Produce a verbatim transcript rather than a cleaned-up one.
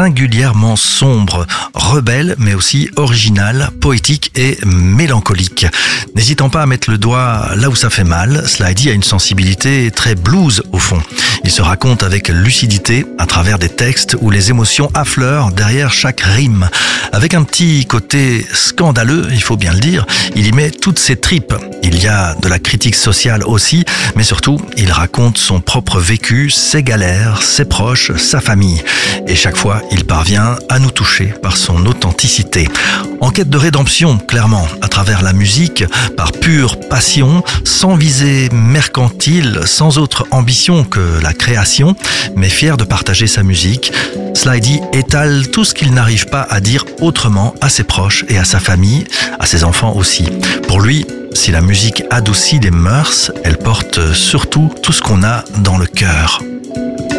singulièrement sombre, rebelle mais aussi original, poétique et mélancolique. N'hésitant pas à mettre le doigt là où ça fait mal, Slidey a une sensibilité très blues au fond. Il se raconte avec lucidité à travers des textes où les émotions affleurent derrière chaque rime. Avec un petit côté scandaleux, il faut bien le dire, il y met toutes ses tripes. Il y a de la critique sociale aussi, mais surtout, il raconte son propre vécu, ses galères, ses proches, sa famille. Et chaque fois, il parvient à nous toucher par son authenticité. En quête de rédemption, clairement, à travers la musique, par pure passion, sans visée mercantile, sans autre ambition que la création, mais fier de partager sa musique, Slidey étale tout ce qu'il n'arrive pas à dire autrement à ses proches et à sa famille, à ses enfants aussi. Pour lui, si la musique adoucit les mœurs, elle porte surtout tout ce qu'on a dans le cœur.